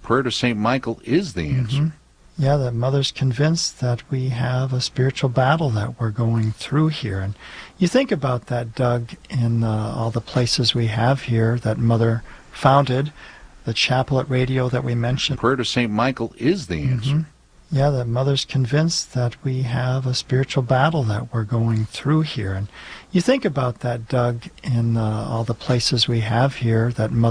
prayer to St. Michael is the answer. Yeah, that Mother's convinced that we have a spiritual battle that we're going through here. And you think about that, Doug, in all the places we have here that Mother founded, the chapel at Radio that we mentioned. Prayer to St. Michael is the answer. Yeah, that Mother's convinced that we have a spiritual battle that we're going through here. And you think about that, Doug, in all the places we have here that Mother